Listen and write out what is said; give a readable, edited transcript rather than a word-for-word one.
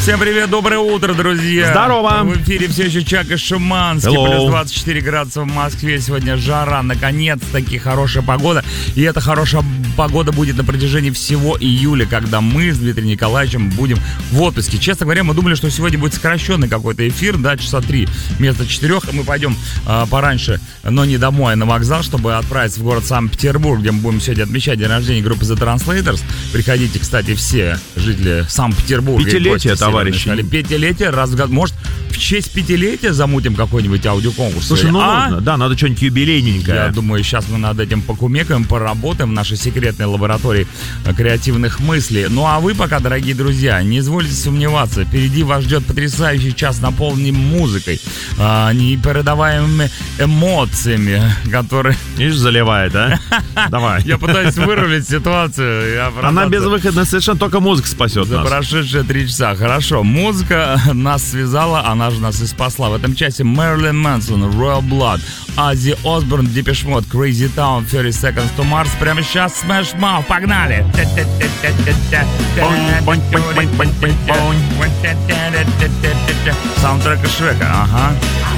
Всем привет, доброе утро, друзья. Здорово. В эфире все еще Чак и Шуманский. Hello. Плюс 24 градуса в Москве. Сегодня жара, наконец-таки хорошая погода. И эта хорошая погода будет на протяжении всего июля, когда мы с Дмитрием Николаевичем будем в отпуске. Честно говоря, мы думали, что сегодня будет сокращенный какой-то эфир, да, часа 3 вместо 4. Мы пойдем пораньше, но не домой, а на вокзал, чтобы отправиться в город Санкт-Петербург, где мы будем сегодня отмечать день рождения группы The Translators. Приходите, кстати, все жители Санкт-Петербурга. Пятилетие, товарищи. Пятилетие, раз в год. Может, в честь пятилетия замутим какой-нибудь аудиоконкурс? Слушай, нужно, да, надо что-нибудь юбилейненькое. Я думаю, сейчас мы над этим покумекаем, поработаем в нашей секретной лаборатории креативных мыслей. Ну а вы пока, дорогие друзья, не извольте сомневаться. Впереди вас ждет потрясающий час, наполненный музыкой, непередаваемыми эмоциями, которые... Видишь, заливает, а? Давай. Я пытаюсь вырулить ситуацию. Она безвыходная, совершенно только музыка спасет за нас. прошедшие 3 часа. Хорошо, музыка нас связала, она же нас и спасла. В этом часе Мэрилин Мэнсон, Royal Blood, Ozzy Osbourne, Depeche Mode, Crazy Town, 30 Seconds to Mars. Прямо сейчас Smash Mouth, погнали! Саундтрек Шрека, ага.